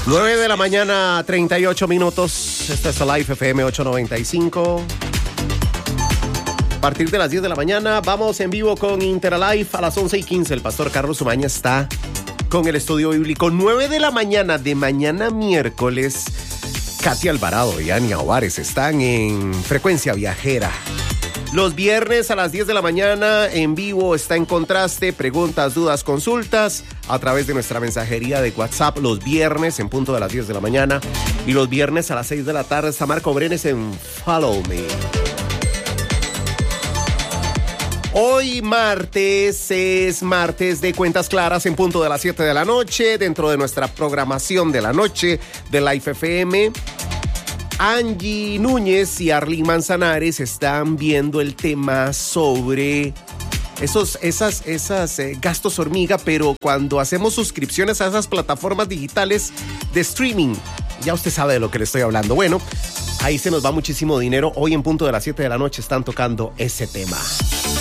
9 de la mañana, 38 minutos. Esta es Live FM 895. A partir de las 10 de la mañana, vamos en vivo con Interalive a las 11:15. El pastor Carlos Umaña está con el estudio bíblico. 9 de la mañana de mañana miércoles. Katy Alvarado y Ania Ovares están en Frecuencia Viajera. Los viernes a las 10 de la mañana en vivo está En Contraste, preguntas, dudas, consultas a través de nuestra mensajería de WhatsApp los viernes en punto de las 10 de la mañana y los viernes a las 6 de la tarde está Marco Brenes en Follow Me. Hoy martes es martes de Cuentas Claras en punto de las 7 de la noche dentro de nuestra programación de la noche de Live FM. Angie Núñez y Arlene Manzanares están viendo el tema sobre esos gastos hormiga, pero cuando hacemos suscripciones a esas plataformas digitales de streaming, ya usted sabe de lo que le estoy hablando. Bueno, ahí se nos va muchísimo dinero. Hoy en punto de las 7 de la noche están tocando ese tema.